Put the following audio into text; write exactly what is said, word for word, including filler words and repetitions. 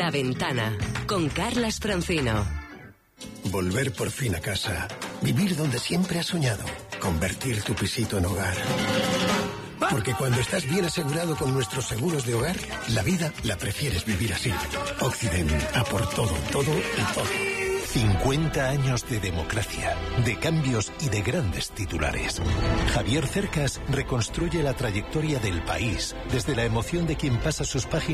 La Ventana, con Carlas Francino. Volver por fin a casa. Vivir donde siempre has soñado. Convertir tu pisito en hogar. Porque cuando estás bien asegurado con nuestros seguros de hogar, la vida la prefieres vivir así. Occident, a por todo, todo y todo. cincuenta años de democracia, de cambios y de grandes titulares. Javier Cercas reconstruye la trayectoria del país desde la emoción de quien pasa sus páginas